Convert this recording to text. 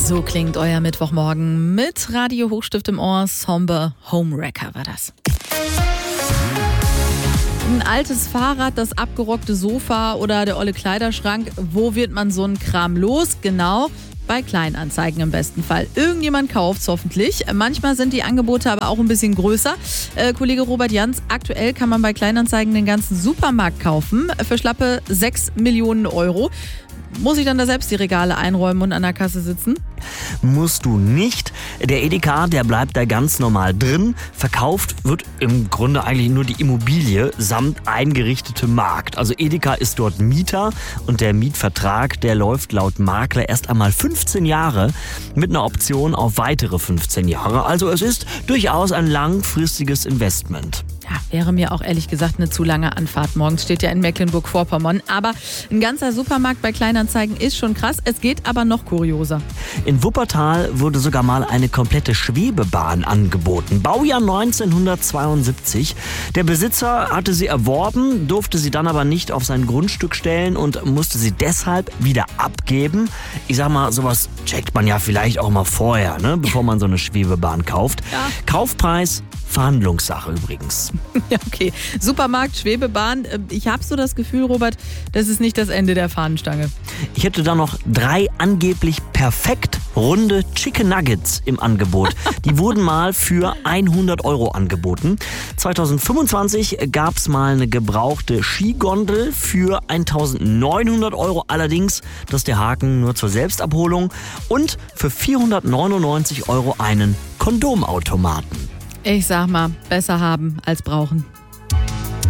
So klingt euer Mittwochmorgen mit Radio Hochstift im Ohr. Somber Homewrecker war das. Ein altes Fahrrad, das abgerockte Sofa oder der olle Kleiderschrank. Wo wird man so einen Kram los? Genau, bei Kleinanzeigen im besten Fall. Irgendjemand kauft's hoffentlich. Manchmal sind die Angebote aber auch ein bisschen größer. Kollege Robert Jans, aktuell kann man bei Kleinanzeigen den ganzen Supermarkt kaufen für schlappe 6 Millionen Euro. Muss ich dann da selbst die Regale einräumen und an der Kasse sitzen? Musst du nicht. Der Edeka, der bleibt da ganz normal drin. Verkauft wird im Grunde eigentlich nur die Immobilie samt eingerichtetem Markt. Also Edeka ist dort Mieter und der Mietvertrag, der läuft laut Makler erst einmal 15 Jahre mit einer Option auf weitere 15 Jahre. Also es ist durchaus ein langfristiges Investment. Ja, wäre mir auch ehrlich gesagt eine zu lange Anfahrt. Morgens steht ja in Mecklenburg-Vorpommern. Aber ein ganzer Supermarkt bei Kleinanzeigen ist schon krass. Es geht aber noch kurioser. In Wuppertal wurde sogar mal eine komplette Schwebebahn angeboten. Baujahr 1972. Der Besitzer hatte sie erworben, durfte sie dann aber nicht auf sein Grundstück stellen und musste sie deshalb wieder abgeben. Ich sag mal, sowas checkt man ja vielleicht auch mal vorher, ne, bevor man so eine Schwebebahn kauft. Ja. Kaufpreis, Verhandlungssache übrigens. Ja, okay. Supermarkt, Schwebebahn. Ich habe so das Gefühl, Robert, das ist nicht das Ende der Fahnenstange. Ich hätte da noch 3 angeblich perfekt runde Chicken Nuggets im Angebot. Die wurden mal für 100 Euro angeboten. 2025 gab es mal eine gebrauchte Skigondel für 1.900 Euro. Allerdings, das ist der Haken, nur zur Selbstabholung. Und für 499 Euro einen Kondomautomaten. Ich sag mal, besser haben als brauchen.